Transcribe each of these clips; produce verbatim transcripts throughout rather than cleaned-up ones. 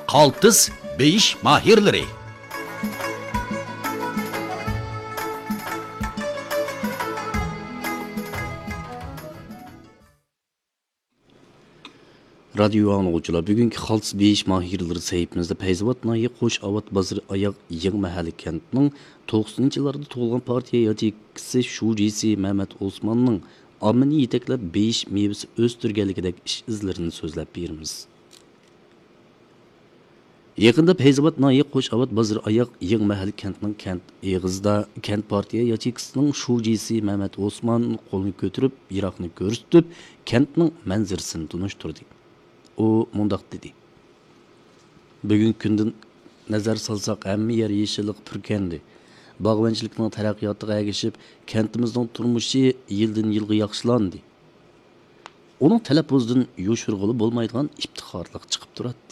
Kaltis beyiş mahirleri. Radyo anlıqçılar, bugünkü Xaltis beyiş mahirleri sahipimizde Peyzavat Nayi Qo'sh Avat Bazır Ayaq Yığ Mahalli kentinin to'qsoninchi yillarda tug'ilgan partiya yachekisi shujisi Mehmet Osmanning omini yeteklab beyish mevasi o'stirganligidek ish izlarini so'zlab beramiz. Yaqinda Peyzavat Nayi Qo'sh Avat Bazır Ayaq Yığ Mahalli kentinin kent eg'izida kent partiya yachekisining shujisi Mehmet Osman qo'lini ko'tarib, Iroqni ko'rsatib, kentning manzarasini tunishtirdi. O mundaq dedi. Bugün gündən nazar salsaq, hamma yer yeşillik pürkendi. Bağvanchilikning taraqqiyotiga ergishib, kentimizning turmushi yildan yilga yaxshilandı. Onun talaffuzdan yoshurg'ili bo'lmaydigan iftixorlik chiqib turadi.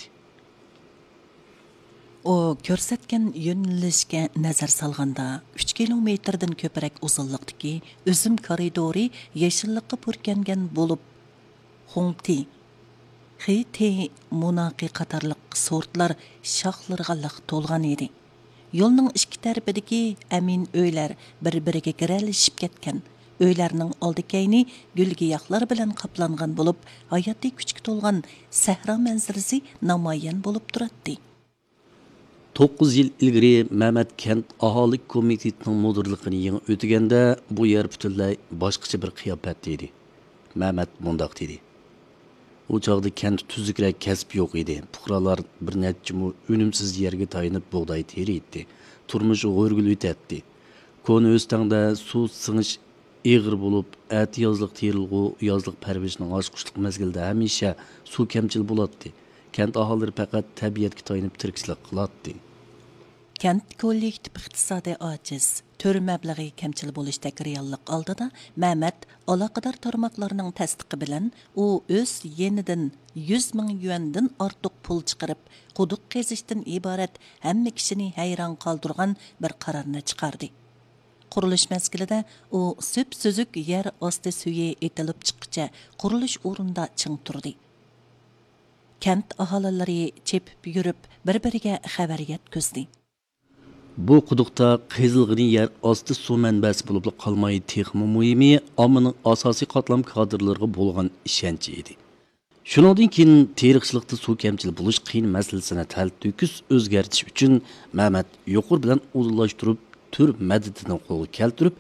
O ko'rsatgan yo'nalishga nazar solganda uch kilometrdan ko'proq uzunlikdagi uzum koridori yeşillikqa purkangan bo'lib, Hongti Xiti munaqi qatarlıq sortlar şaxlarga liq to'lgan edi. Yo'lning ikki tarafidagi amin uylar bir-biriga giralishib ketgan. Uylarning oldikayni gul-giyohlar bilan qoplangan bo'lib, hayotiy kuchga to'lgan sahro manzarasi namoyon bo'lib turadi. to'qqiz yil ilgari Mehmet Kent aholi komitetining mudirligini yangi o'tganda bu yer butunlay boshqacha bir qiyofat edi. Mehmet mundaq dedi. O çağda kent tüzükrek kesip yok idi. Puhralar bir netçimu önümsüz yerge tayınıp buğday teri etti. Turmuşu örgülü etti. Konu östende su sığış eğir bulup, eti yazlık terilgu, yazlık pervişinin aşkuşluk mezgilde hemişe su kemçil bulattı. Kent ahaları fakat tabiatki tayınıp tirkçilik kılattı. Kent kollektiv iqtisodiy ojiz, tör mablag'i kamchil bo'lishdagi reallik oldida Mehmet aloqador tarmoqlarning tasdiqi bilan u o'z yenidan yuz ming yuandan ortiq pul chiqarib, quduq qazishdan iborat hamma kishini hayron qoldirgan bir qarorni chiqardi. Qurilish mezgilida u sup-suzuk yer osti suvi etilib chiqqacha qurilish o'rinda ching turdi. Kent aholilari chepib yurib, bir-biriga xabar yetkazdi. Bu quduqda qezilg'ini yer osti suv manbasi bo'lib qolmay texmi muhimi ommaning asosiy qatlam kadrlariga bo'lgan ishonchi edi. Shuningdek, keyin teriqchilikda suv kamchil bo'lish qiyin masalasini taltukis o'zgartish uchun Mehmet yo'qur bilan o'zlashtirib tur madadini qo'lga keltirib,